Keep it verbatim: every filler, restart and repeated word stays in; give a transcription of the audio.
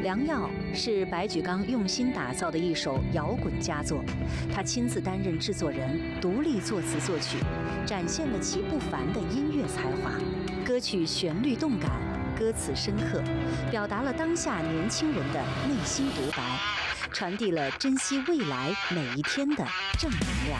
《良药》是白举纲用心打造的一首摇滚佳作，他亲自担任制作人，独立作词作曲，展现了其不凡的音乐才华。歌曲旋律动感，歌词深刻，表达了当下年轻人的内心独白，传递了珍惜未来每一天的正能量。